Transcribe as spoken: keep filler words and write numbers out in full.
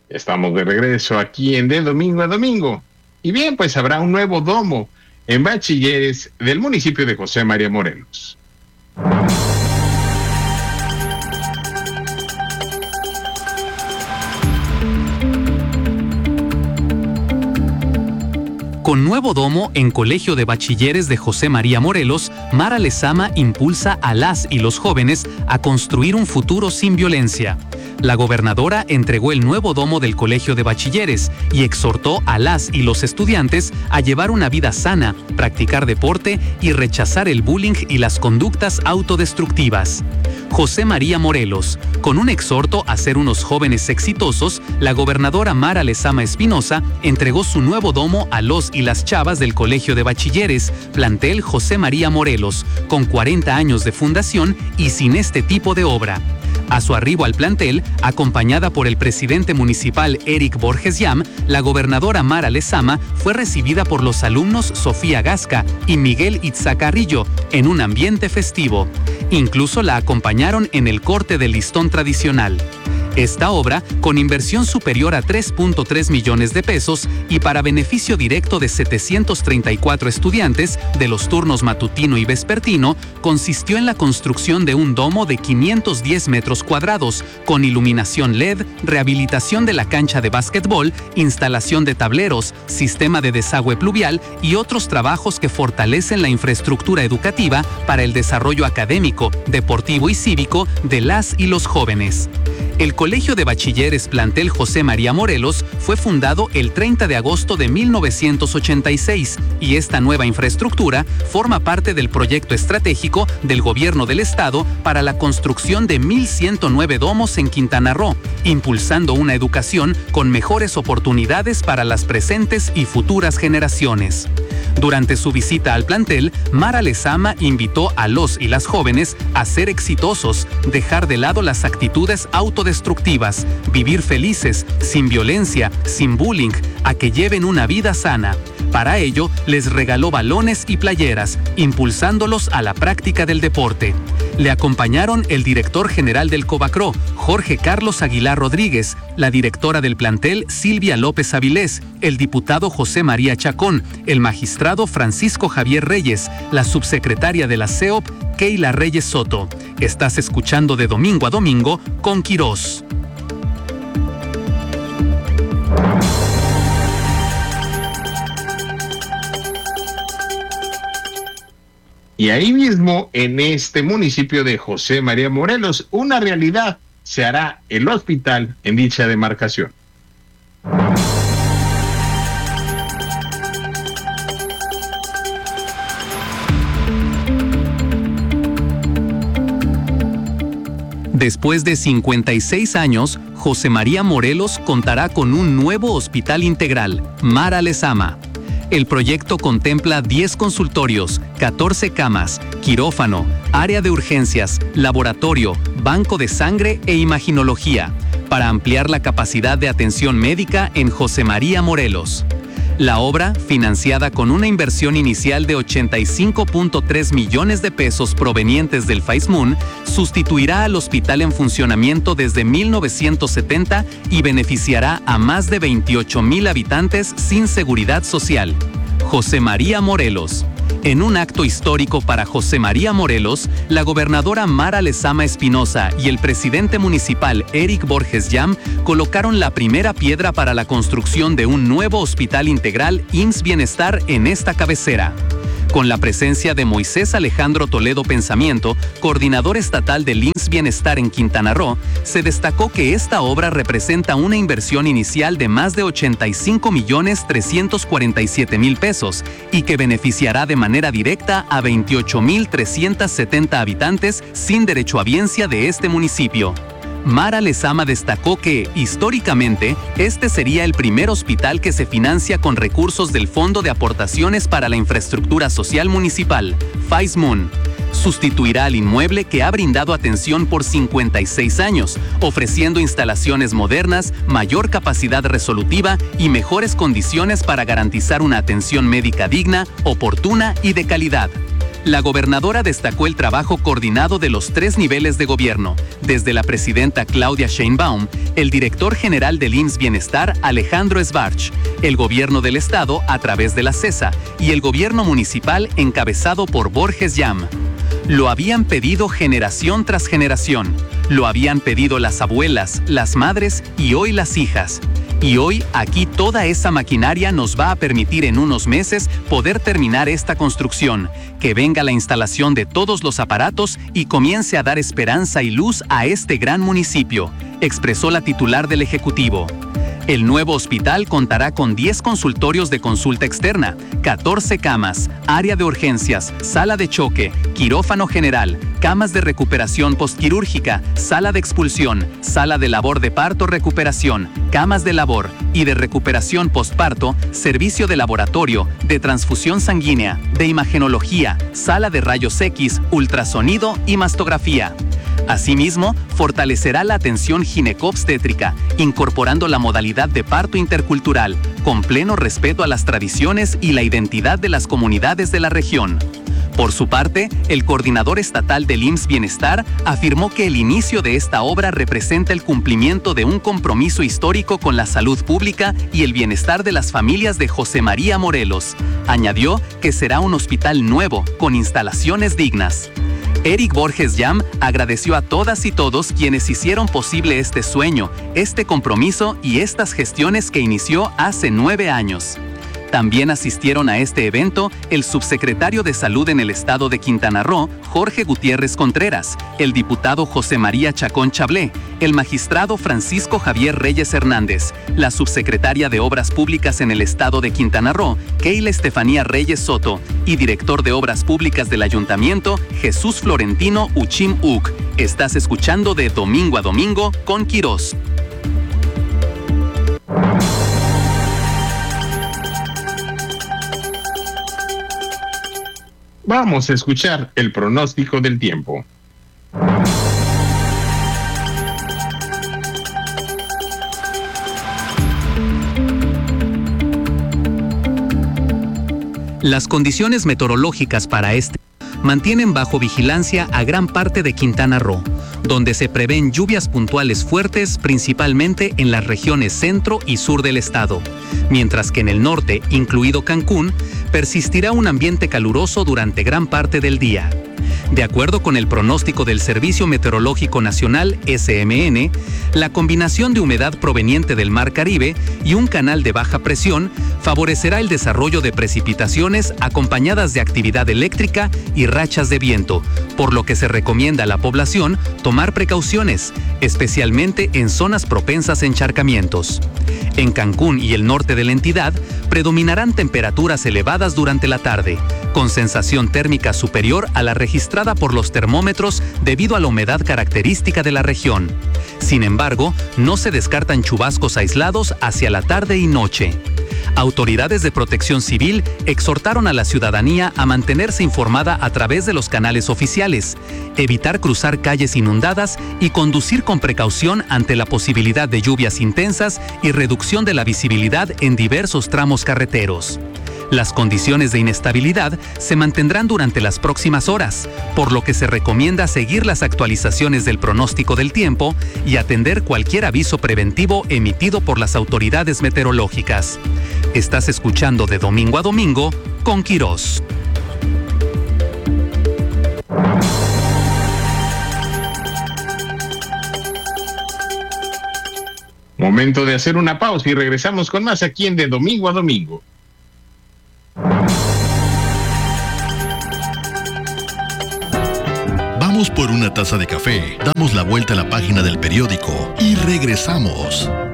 Estamos de regreso aquí en De Domingo a Domingo. Y bien, pues habrá un nuevo domo en bachilleres del municipio de José María Morelos. Con nuevo domo en Colegio de Bachilleres de José María Morelos, Mara Lezama impulsa a las y los jóvenes a construir un futuro sin violencia. La gobernadora entregó el nuevo domo del Colegio de Bachilleres y exhortó a las y los estudiantes a llevar una vida sana, practicar deporte y rechazar el bullying y las conductas autodestructivas. José María Morelos. Con un exhorto a ser unos jóvenes exitosos, la gobernadora Mara Lezama Espinosa entregó su nuevo domo a los y las chavas del Colegio de Bachilleres, plantel José María Morelos, con cuarenta años de fundación y sin este tipo de obra. A su arribo al plantel, acompañada por el presidente municipal Eric Borges Yam, la gobernadora Mara Lezama fue recibida por los alumnos Sofía Gasca y Miguel Itzacarrillo en un ambiente festivo. Incluso la acompañaron en el corte del listón tradicional. Esta obra, con inversión superior a tres punto tres millones de pesos y para beneficio directo de setecientos treinta y cuatro estudiantes de los turnos matutino y vespertino, consistió en la construcción de un domo de quinientos diez metros cuadrados, con iluminación L E D, rehabilitación de la cancha de básquetbol, instalación de tableros, sistema de desagüe pluvial y otros trabajos que fortalecen la infraestructura educativa para el desarrollo académico, deportivo y cívico de las y los jóvenes. El Colegio de Bachilleres Plantel José María Morelos fue fundado el treinta de agosto de mil novecientos ochenta y seis y esta nueva infraestructura forma parte del proyecto estratégico del Gobierno del Estado para la construcción de mil ciento nueve domos en Quintana Roo, impulsando una educación con mejores oportunidades para las presentes y futuras generaciones. Durante su visita al plantel, Mara Lezama invitó a los y las jóvenes a ser exitosos, dejar de lado las actitudes autodestructivas, vivir felices, sin violencia, sin bullying, a que lleven una vida sana. Para ello, les regaló balones y playeras, impulsándolos a la práctica del deporte. Le acompañaron el director general del Cobacro, Jorge Carlos Aguilar Rodríguez, la directora del plantel, Silvia López Avilés, el diputado José María Chacón, el magistrado Francisco Javier Reyes, la subsecretaria de la C E O P, Keila Reyes Soto. Estás escuchando De Domingo a Domingo con Quirós. Y ahí mismo, en este municipio de José María Morelos, una realidad, se hará el hospital en dicha demarcación. Después de cincuenta y seis años, José María Morelos contará con un nuevo hospital integral, Mara Lezama. El proyecto contempla diez consultorios, catorce camas, quirófano, área de urgencias, laboratorio, banco de sangre e imaginología, para ampliar la capacidad de atención médica en José María Morelos. La obra, financiada con una inversión inicial de ochenta y cinco punto tres millones de pesos provenientes del FAISMUN, sustituirá al hospital en funcionamiento desde mil novecientos setenta y beneficiará a más de veintiocho mil habitantes sin seguridad social. José María Morelos. En un acto histórico para José María Morelos, la gobernadora Mara Lezama Espinosa y el presidente municipal Eric Borges Yam colocaron la primera piedra para la construcción de un nuevo hospital integral I M S S Bienestar en esta cabecera. Con la presencia de Moisés Alejandro Toledo Pensamiento, coordinador estatal del I M S S Bienestar en Quintana Roo, se destacó que esta obra representa una inversión inicial de más de ochenta y cinco millones trescientos cuarenta y siete mil pesos y que beneficiará de manera directa a veintiocho mil trescientos setenta habitantes sin derechohabiencia de este municipio. Mara Lezama destacó que, históricamente, este sería el primer hospital que se financia con recursos del Fondo de Aportaciones para la Infraestructura Social Municipal, FAISMUN. Sustituirá al inmueble que ha brindado atención por cincuenta y seis años, ofreciendo instalaciones modernas, mayor capacidad resolutiva y mejores condiciones para garantizar una atención médica digna, oportuna y de calidad. La gobernadora destacó el trabajo coordinado de los tres niveles de gobierno, desde la presidenta Claudia Sheinbaum, el director general del I M S S Bienestar Alejandro Sbarch, el gobierno del estado a través de la CESA y el gobierno municipal encabezado por Borges Yam. Lo habían pedido generación tras generación, lo habían pedido las abuelas, las madres y hoy las hijas. Y hoy, aquí toda esa maquinaria nos va a permitir en unos meses poder terminar esta construcción, que venga la instalación de todos los aparatos y comience a dar esperanza y luz a este gran municipio, expresó la titular del Ejecutivo. El nuevo hospital contará con diez consultorios de consulta externa, catorce camas, área de urgencias, sala de choque, quirófano general, camas de recuperación postquirúrgica, sala de expulsión, sala de labor de parto-recuperación, camas de labor y de recuperación postparto, servicio de laboratorio, de transfusión sanguínea, de imagenología, sala de rayos X, ultrasonido y mastografía. Asimismo, fortalecerá la atención ginecobstétrica, incorporando la modalidad de parto intercultural, con pleno respeto a las tradiciones y la identidad de las comunidades de la región. Por su parte, el coordinador estatal del I M S S Bienestar afirmó que el inicio de esta obra representa el cumplimiento de un compromiso histórico con la salud pública y el bienestar de las familias de José María Morelos. Añadió que será un hospital nuevo, con instalaciones dignas. Eric Borges Yam agradeció a todas y todos quienes hicieron posible este sueño, este compromiso y estas gestiones que inició hace nueve años. También asistieron a este evento el subsecretario de Salud en el estado de Quintana Roo, Jorge Gutiérrez Contreras, el diputado José María Chacón Chablé, el magistrado Francisco Javier Reyes Hernández, la subsecretaria de Obras Públicas en el estado de Quintana Roo, Keila Estefanía Reyes Soto, y director de Obras Públicas del Ayuntamiento, Jesús Florentino Uchim Uc. Estás escuchando de Domingo a Domingo con Quirós. Vamos a escuchar el pronóstico del tiempo. Las condiciones meteorológicas para este mantienen bajo vigilancia a gran parte de Quintana Roo, donde se prevén lluvias puntuales fuertes principalmente en las regiones centro y sur del estado, mientras que en el norte, incluido Cancún, persistirá un ambiente caluroso durante gran parte del día. De acuerdo con el pronóstico del Servicio Meteorológico Nacional, S M N, la combinación de humedad proveniente del Mar Caribe y un canal de baja presión favorecerá el desarrollo de precipitaciones acompañadas de actividad eléctrica y rachas de viento, por lo que se recomienda a la población tomar precauciones, especialmente en zonas propensas a encharcamientos. En Cancún y el norte de la entidad, predominarán temperaturas elevadas durante la tarde, con sensación térmica superior a la registrada por los termómetros debido a la humedad característica de la región. Sin embargo, no se descartan chubascos aislados hacia la tarde y noche. Autoridades de protección civil exhortaron a la ciudadanía a mantenerse informada a través de los canales oficiales, evitar cruzar calles inundadas y conducir con precaución ante la posibilidad de lluvias intensas y reducción de la visibilidad en diversos tramos carreteros. Las condiciones de inestabilidad se mantendrán durante las próximas horas, por lo que se recomienda seguir las actualizaciones del pronóstico del tiempo y atender cualquier aviso preventivo emitido por las autoridades meteorológicas. Estás escuchando de Domingo a Domingo con Quirós. Momento de hacer una pausa y regresamos con más aquí en De Domingo a Domingo. Vamos por una taza de café, damos la vuelta a la página del periódico y regresamos.